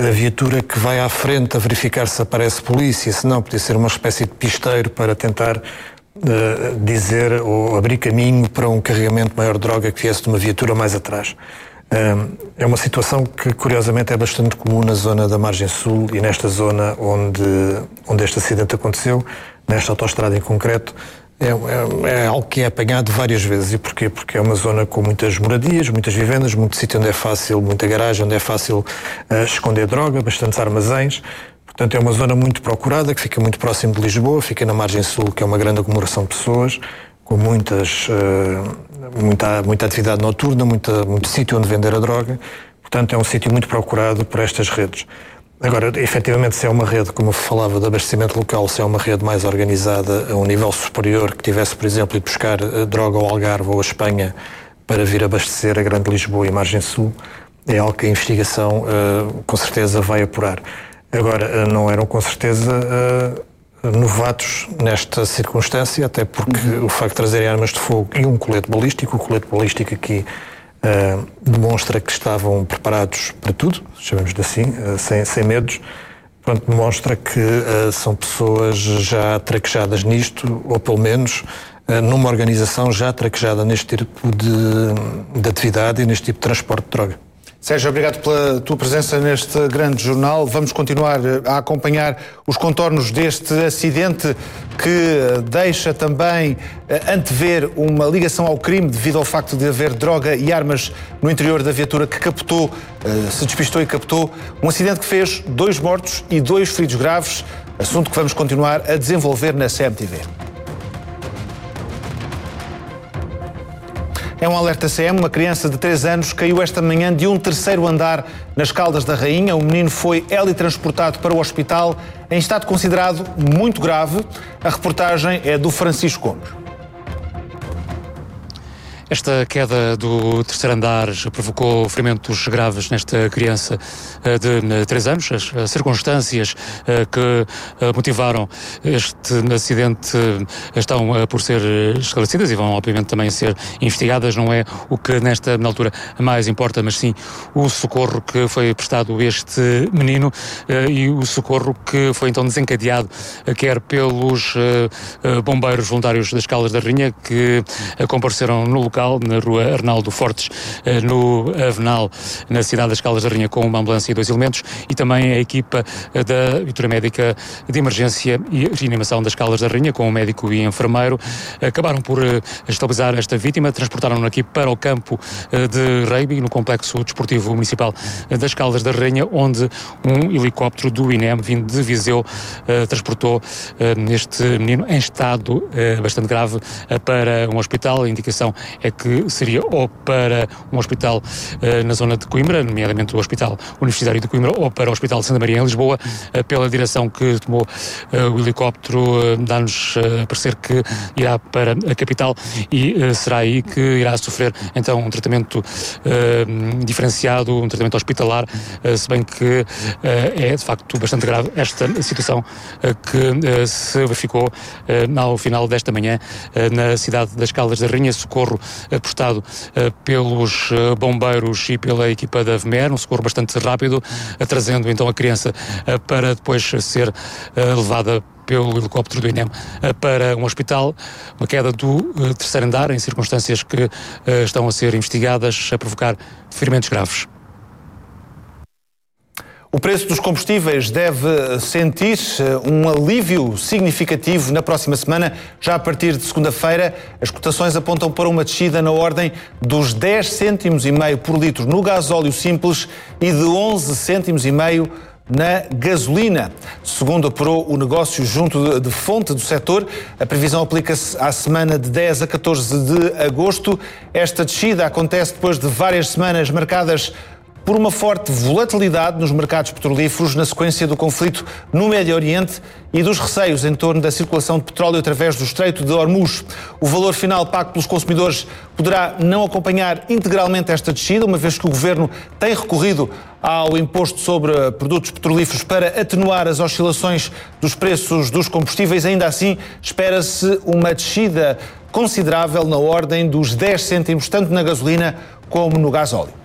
a viatura que vai à frente a verificar se aparece polícia, se não, podia ser uma espécie de pisteiro para tentar dizer ou abrir caminho para um carregamento maior de droga que viesse de uma viatura mais atrás. É uma situação que, curiosamente, é bastante comum na zona da Margem Sul e nesta zona onde este acidente aconteceu, nesta autoestrada em concreto. É algo que é apanhado várias vezes. E porquê? Porque é uma zona com muitas moradias, muitas vivendas, muito sítio onde é fácil, muita garagem, onde é fácil esconder droga, bastantes armazéns. Portanto, é uma zona muito procurada, que fica muito próximo de Lisboa, fica na Margem Sul, que é uma grande aglomeração de pessoas, com muita atividade noturna, muito sítio onde vender a droga. Portanto, é um sítio muito procurado por estas redes. Agora, efetivamente, se é uma rede, como eu falava, de abastecimento local, se é uma rede mais organizada a um nível superior, que tivesse, por exemplo, ido buscar droga ao Algarve ou a Espanha para vir abastecer a Grande Lisboa e Margem Sul, é algo que a investigação com certeza vai apurar. Agora, não eram com certeza novatos nesta circunstância, até porque o facto de trazerem armas de fogo e um colete balístico, o colete balístico aqui demonstra que estavam preparados para tudo, chamemos-lhe assim, sem medos. Portanto, demonstra que são pessoas já traquejadas nisto, ou pelo menos numa organização já traquejada neste tipo de atividade e neste tipo de transporte de droga. Sérgio, obrigado pela tua presença neste grande jornal. Vamos continuar a acompanhar os contornos deste acidente que deixa também antever uma ligação ao crime devido ao facto de haver droga e armas no interior da viatura que captou, se despistou e captou. Um acidente que fez 2 mortos e 2 feridos graves, assunto que vamos continuar a desenvolver na CMTV. É um alerta CM. Uma criança de 3 anos caiu esta manhã de um 3º andar nas Caldas da Rainha. O menino foi helitransportado para o hospital em estado considerado muito grave. A reportagem é do Francisco Gomes. Esta queda do 3º andar provocou ferimentos graves nesta criança de 3 anos. As circunstâncias que motivaram este acidente estão por ser esclarecidas e vão, obviamente, também ser investigadas. Não é o que, na altura, mais importa, mas sim o socorro que foi prestado a este menino e o socorro que foi, então, desencadeado quer pelos bombeiros voluntários das Caldas da Rainha, que compareceram no local, na rua Arnaldo Fortes, no Avenal, na cidade das Caldas da Rainha, com uma ambulância e 2 elementos, e também a equipa da Viatura Médica de Emergência e Reanimação das Caldas da Rainha, com um médico e enfermeiro. Acabaram por estabilizar esta vítima, transportaram-na aqui para o campo de rugby, no Complexo Desportivo Municipal das Caldas da Rainha, onde um helicóptero do INEM, vindo de Viseu, transportou este menino em estado bastante grave para um hospital. A indicação é que seria ou para um hospital na zona de Coimbra, nomeadamente o Hospital Universitário de Coimbra, ou para o Hospital de Santa Maria em Lisboa. Pela direção que tomou o helicóptero, dá-nos a parecer que irá para a capital e será aí que irá sofrer então um tratamento diferenciado, um tratamento hospitalar, se bem que é de facto bastante grave esta situação que se verificou ao final desta manhã na cidade das Caldas da Rainha. Socorro prestado pelos bombeiros e pela equipa da VMER, um socorro bastante rápido, trazendo então a criança para depois ser levada pelo helicóptero do INEM para um hospital. Uma queda do 3º andar em circunstâncias que estão a ser investigadas, a provocar ferimentos graves. O preço dos combustíveis deve sentir um alívio significativo na próxima semana. Já a partir de segunda-feira, as cotações apontam para uma descida na ordem dos 10,5 cêntimos por litro no gasóleo simples e de 11,5 cêntimos na gasolina. Segundo apurou o negócio junto de fonte do setor, a previsão aplica-se à semana de 10 a 14 de agosto. Esta descida acontece depois de várias semanas marcadas por uma forte volatilidade nos mercados petrolíferos na sequência do conflito no Médio Oriente e dos receios em torno da circulação de petróleo através do Estreito de Hormuz. O valor final pago pelos consumidores poderá não acompanhar integralmente esta descida, uma vez que o Governo tem recorrido ao imposto sobre produtos petrolíferos para atenuar as oscilações dos preços dos combustíveis. Ainda assim, espera-se uma descida considerável na ordem dos 10 cêntimos, tanto na gasolina como no gasóleo.